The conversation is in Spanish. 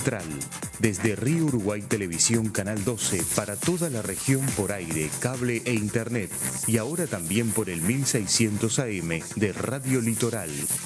Central. Desde Río Uruguay Televisión Canal 12 para toda la región por aire, cable e internet. Y ahora también por el 1600 AM de Radio Litoral.